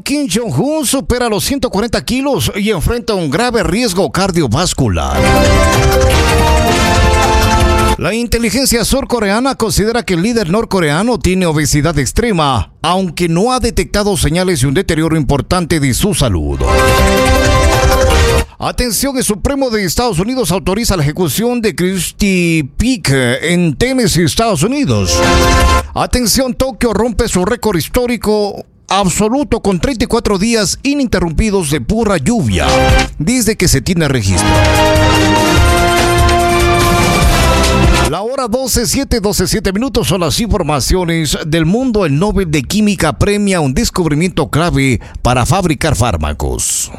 Kim Jong-un supera los 140 kilos y enfrenta un grave riesgo cardiovascular. La inteligencia surcoreana considera que el líder norcoreano tiene obesidad extrema, aunque no ha detectado señales de un deterioro importante de su salud. Atención, el Supremo de Estados Unidos autoriza la ejecución de Christy Peak en Tennessee, Estados Unidos. Atención, Tokio rompe su récord histórico absoluto con 34 días ininterrumpidos de pura lluvia desde que se tiene registro. La hora 12:07 minutos son las informaciones del mundo. El Nobel de Química premia un descubrimiento clave para fabricar fármacos.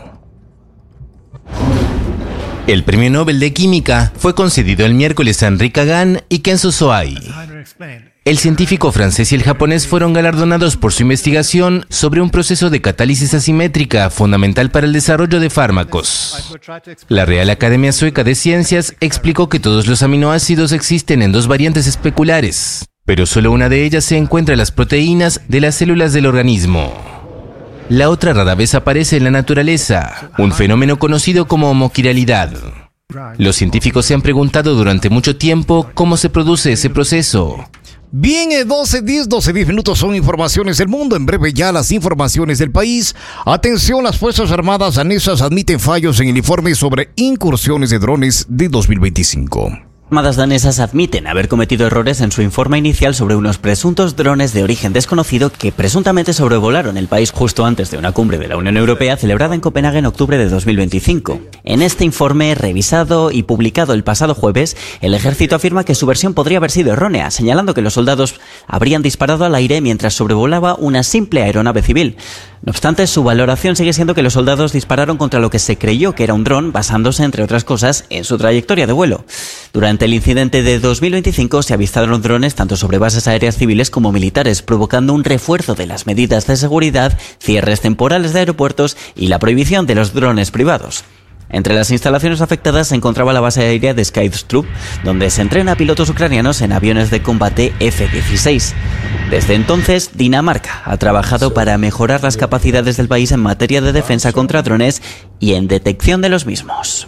El Premio Nobel de Química fue concedido el miércoles a Henri Kagan y Kenzo Soai. El científico francés y el japonés fueron galardonados por su investigación sobre un proceso de catálisis asimétrica fundamental para el desarrollo de fármacos. La Real Academia Sueca de Ciencias explicó que todos los aminoácidos existen en dos variantes especulares, pero solo una de ellas se encuentra en las proteínas de las células del organismo. La otra rara vez aparece en la naturaleza, un fenómeno conocido como homoquiralidad. Los científicos se han preguntado durante mucho tiempo cómo se produce ese proceso. Bien, 12:10 minutos son informaciones del mundo. En breve ya las informaciones del país. Atención, las Fuerzas Armadas danesas admiten fallos en el informe sobre incursiones de drones de 2025. Armadas danesas admiten haber cometido errores en su informe inicial sobre unos presuntos drones de origen desconocido que presuntamente sobrevolaron el país justo antes de una cumbre de la Unión Europea celebrada en Copenhague en octubre de 2025. En este informe, revisado y publicado el pasado jueves, el ejército afirma que su versión podría haber sido errónea, señalando que los soldados habrían disparado al aire mientras sobrevolaba una simple aeronave civil. No obstante, su valoración sigue siendo que los soldados dispararon contra lo que se creyó que era un dron, basándose, entre otras cosas, en su trayectoria de vuelo. Durante el incidente de 2025 se avistaron drones tanto sobre bases aéreas civiles como militares, provocando un refuerzo de las medidas de seguridad, cierres temporales de aeropuertos y la prohibición de los drones privados. Entre las instalaciones afectadas se encontraba la base aérea de Skrydstrup, donde se entrena a pilotos ucranianos en aviones de combate F-16. Desde entonces, Dinamarca ha trabajado para mejorar las capacidades del país en materia de defensa contra drones y en detección de los mismos.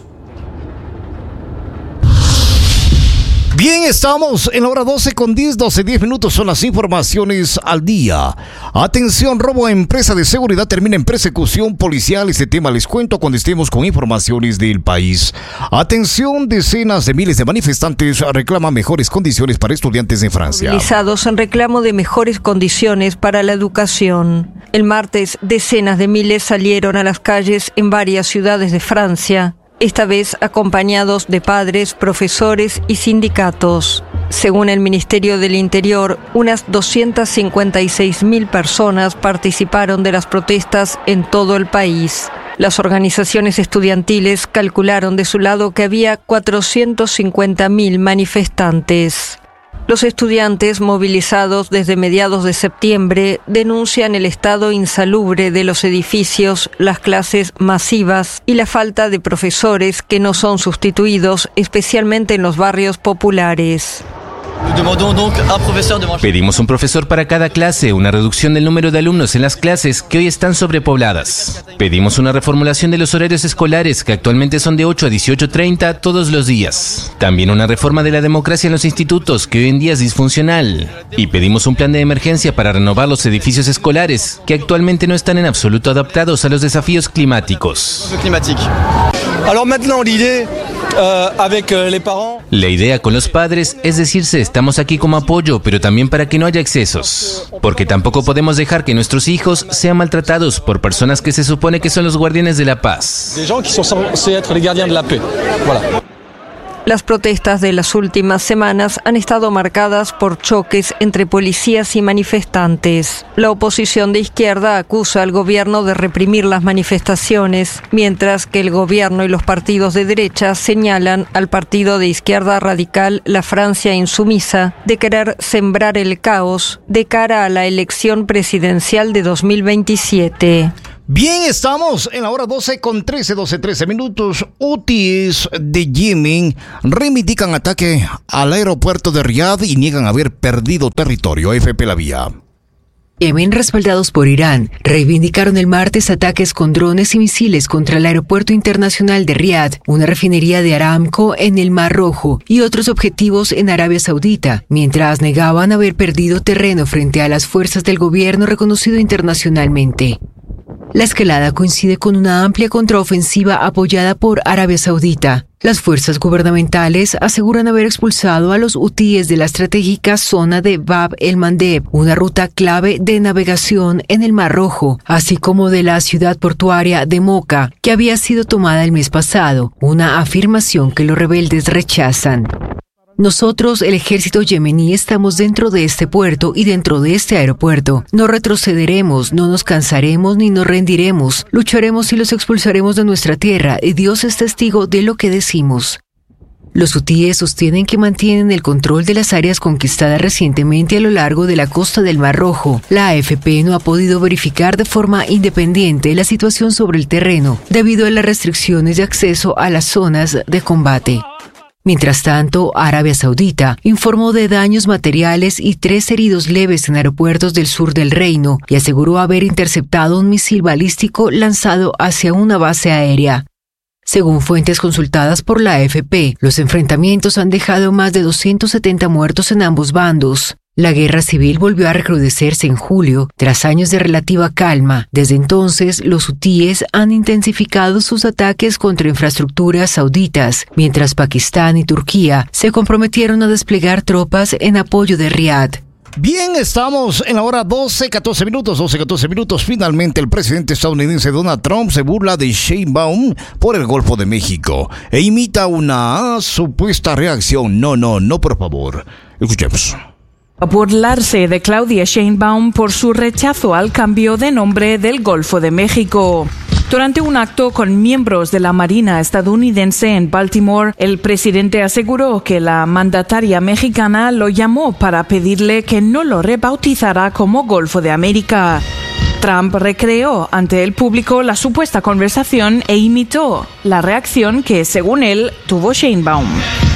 Bien, estamos en la hora 12:10 minutos son las informaciones al día. Atención, robo a empresa de seguridad termina en persecución policial. Este tema les cuento cuando estemos con informaciones del país. Atención, decenas de miles de manifestantes reclaman mejores condiciones para estudiantes en Francia. Movilizados en reclamo de mejores condiciones para la educación. El martes, decenas de miles salieron a las calles en varias ciudades de Francia, esta vez acompañados de padres, profesores y sindicatos. Según el Ministerio del Interior, unas 256.000 personas participaron de las protestas en todo el país. Las organizaciones estudiantiles calcularon de su lado que había 450.000 manifestantes. Los estudiantes, movilizados desde mediados de septiembre, denuncian el estado insalubre de los edificios, las clases masivas y la falta de profesores que no son sustituidos, especialmente en los barrios populares. Pedimos un profesor para cada clase, una reducción del número de alumnos en las clases que hoy están sobrepobladas. Pedimos una reformulación de los horarios escolares que actualmente son de 8 a 18:30 todos los días. También una reforma de la democracia en los institutos que hoy en día es disfuncional. Y pedimos un plan de emergencia para renovar los edificios escolares que actualmente no están en absoluto adaptados a los desafíos climáticos. La idea con los padres es decirse, estamos aquí como apoyo, pero también para que no haya excesos. Porque tampoco podemos dejar que nuestros hijos sean maltratados por personas que se supone que son los guardianes de la paz. Las protestas de las últimas semanas han estado marcadas por choques entre policías y manifestantes. La oposición de izquierda acusa al gobierno de reprimir las manifestaciones, mientras que el gobierno y los partidos de derecha señalan al partido de izquierda radical La Francia Insumisa de querer sembrar el caos de cara a la elección presidencial de 2027. Bien, estamos en la hora 12:13 minutos. Hutíes de Yemen reivindican ataque al aeropuerto de Riad y niegan haber perdido territorio. FP La Vía. Yemen, respaldados por Irán, reivindicaron el martes ataques con drones y misiles contra el aeropuerto internacional de Riad, una refinería de Aramco en el Mar Rojo y otros objetivos en Arabia Saudita, mientras negaban haber perdido terreno frente a las fuerzas del gobierno reconocido internacionalmente. La escalada coincide con una amplia contraofensiva apoyada por Arabia Saudita. Las fuerzas gubernamentales aseguran haber expulsado a los hutíes de la estratégica zona de Bab el-Mandeb, una ruta clave de navegación en el Mar Rojo, así como de la ciudad portuaria de Moca, que había sido tomada el mes pasado, una afirmación que los rebeldes rechazan. Nosotros, el ejército yemení, estamos dentro de este puerto y dentro de este aeropuerto. No retrocederemos, no nos cansaremos ni nos rendiremos. Lucharemos y los expulsaremos de nuestra tierra, y Dios es testigo de lo que decimos. Los hutíes sostienen que mantienen el control de las áreas conquistadas recientemente a lo largo de la costa del Mar Rojo. La AFP no ha podido verificar de forma independiente la situación sobre el terreno, debido a las restricciones de acceso a las zonas de combate. Mientras tanto, Arabia Saudita informó de daños materiales y 3 heridos leves en aeropuertos del sur del reino y aseguró haber interceptado un misil balístico lanzado hacia una base aérea. Según fuentes consultadas por la AFP, los enfrentamientos han dejado más de 270 muertos en ambos bandos. La guerra civil volvió a recrudecerse en julio, tras años de relativa calma. Desde entonces, los hutíes han intensificado sus ataques contra infraestructuras sauditas, mientras Pakistán y Turquía se comprometieron a desplegar tropas en apoyo de Riad. Bien, estamos en la hora 12:14 minutos. Finalmente, el presidente estadounidense Donald Trump se burla de Sheinbaum por el Golfo de México e imita una supuesta reacción. No, por favor. Escuchemos. A burlarse de Claudia Sheinbaum por su rechazo al cambio de nombre del Golfo de México. Durante un acto con miembros de la Marina estadounidense en Baltimore, el presidente aseguró que la mandataria mexicana lo llamó para pedirle que no lo rebautizara como Golfo de América. Trump recreó ante el público la supuesta conversación e imitó la reacción que, según él, tuvo Sheinbaum.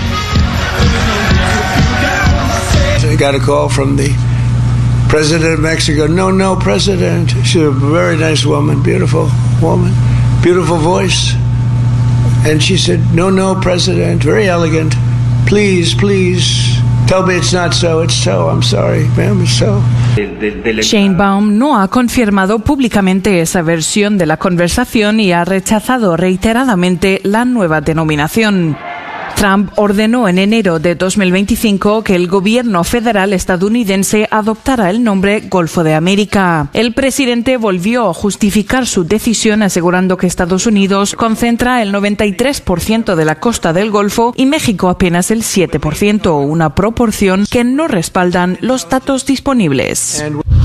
I got a call from the president of Mexico. No, president. She's a very nice woman, beautiful voice. And she said, no, president, very elegant. Please, tell me it's not so. It's so. I'm sorry, ma'am, it's so. Sheinbaum no ha confirmado públicamente esa versión de la conversación y ha rechazado reiteradamente la nueva denominación. Trump ordenó en enero de 2025 que el gobierno federal estadounidense adoptara el nombre Golfo de América. El presidente volvió a justificar su decisión asegurando que Estados Unidos concentra el 93% de la costa del Golfo y México apenas el 7%, una proporción que no respaldan los datos disponibles.